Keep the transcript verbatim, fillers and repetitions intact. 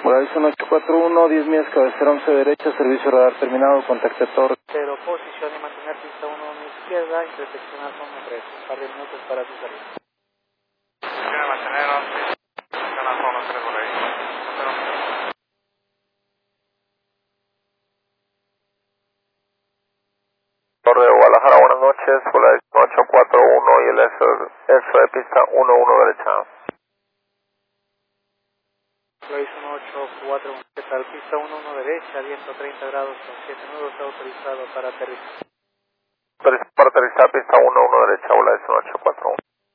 Horizon ocho cuatro uno, diez millas, cabecera once derecha, servicio radar terminado, contacte torre. Cero, posición y mantener pista uno uno izquierda, interseccionar zona tres, un par de minutos para su salida. Quiere mantener once, zona zona tres por ahí. Torre de Guadalajara, buenas noches, Horizon ocho cuatro uno y el S de pista uno uno derecha. Horizon ocho cuatro uno, ¿qué tal? Pista uno uno derecha, viento treinta grados con siete nudos, autorizado para aterrizar. Para aterrizar pista uno uno derecha, Horizon ocho cuatro uno.